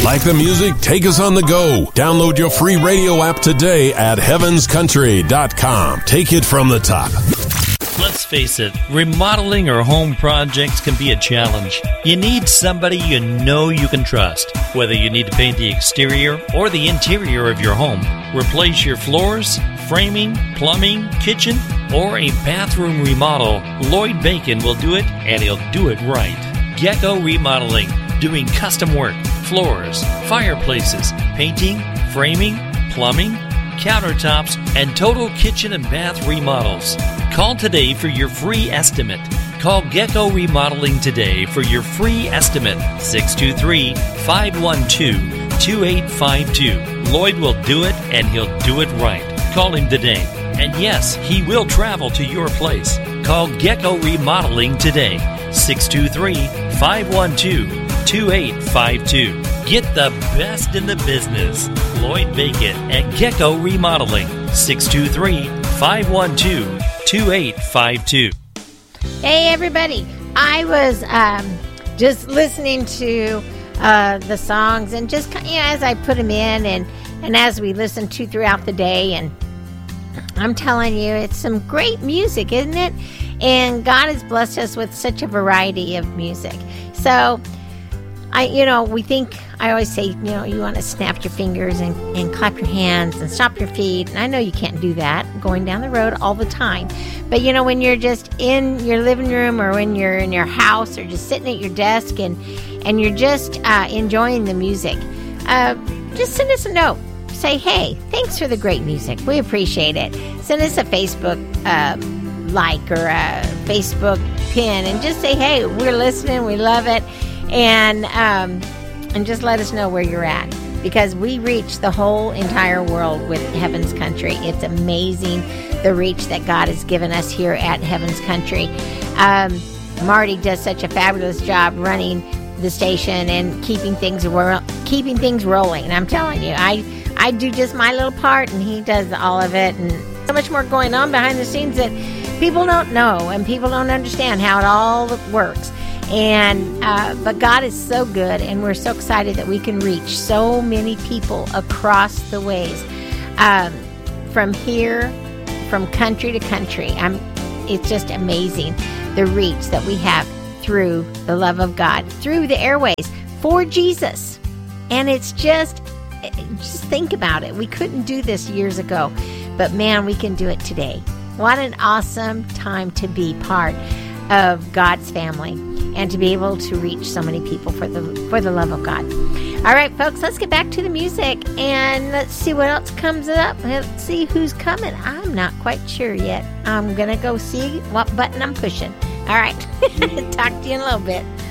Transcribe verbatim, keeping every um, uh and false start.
Like the music? Take us on the go. Download your free radio app today at heavens country dot com. Take it from the top. Let's face it, remodeling or home projects can be a challenge. You need somebody you know you can trust. Whether you need to paint the exterior or the interior of your home, replace your floors, framing, plumbing, kitchen, or a bathroom remodel, Lloyd Bacon will do it, and he'll do it right. Gecko Remodeling, doing custom work, floors, fireplaces, painting, framing, plumbing, countertops, and total kitchen and bath remodels. Call today for your free estimate. Call Gecko Remodeling today for your free estimate. six two three, five one two, two eight five two. Lloyd will do it, and he'll do it right. Call him today. And yes, he will travel to your place. Call Gecko Remodeling today. six two three, five one two, two eight five two. Get the best in the business. Lloyd Bacon at Gecko Remodeling. six two three, five one two, two eight five two. Hey, everybody. I was um, just listening to uh, the songs and just, you know, as I put them in and, and as we listen to throughout the day. And I'm telling you, it's some great music, isn't it? And God has blessed us with such a variety of music. So, I, you know, we think, I always say, you know, you want to snap your fingers and, and clap your hands and stomp your feet. And I know you can't do that going down the road all the time. But, you know, when you're just in your living room or when you're in your house or just sitting at your desk and, and you're just uh, enjoying the music, uh, just send us a note. Say, hey, thanks for the great music. We appreciate it. Send us a Facebook uh, like or a Facebook pin and just say, hey, we're listening. We love it. And um, and just let us know where you're at, because we reach the whole entire world with Heaven's Country. It's amazing the reach that God has given us here at Heaven's Country. Um, Marty does such a fabulous job running the station and keeping things ro- keeping things rolling. And I'm telling you, I I do just my little part, and he does all of it. And so much more going on behind the scenes that people don't know, and people don't understand how it all works. And uh, but God is so good, and we're so excited that we can reach so many people across the ways, um, from here, from country to country. I'm, it's just amazing the reach that we have through the love of God, through the airways, for Jesus. And it's just, just think about it. We couldn't do this years ago, but man, we can do it today. What an awesome time to be part of God's family and to be able to reach so many people for the for the love of God. All right, folks, let's get back to the music and let's see what else comes up. Let's see who's coming. I'm not quite sure yet. I'm going to go see what button I'm pushing. All right, talk to you in a little bit.